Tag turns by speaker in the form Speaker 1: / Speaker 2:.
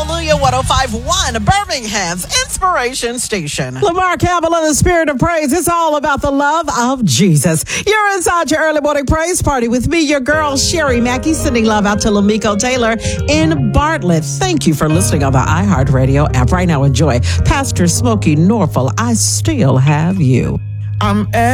Speaker 1: Hallelujah 105.1, Birmingham's Inspiration Station.
Speaker 2: Lamar Campbell in the spirit of praise. It's all about the love of Jesus. You're inside your early morning praise party with me, your girl, Sherry Mackey, sending love out to Lamiko Taylor in Bartlett. Thank you for listening on the iHeartRadio app. Right now, enjoy Pastor Smokey Norfolk. I still have you.
Speaker 3: I'm